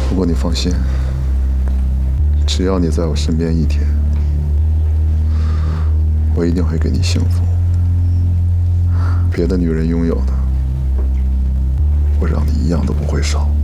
不过你放心，只要你在我身边一天，我一定会给你幸福。别的女人拥有的，我让你一样都不会少。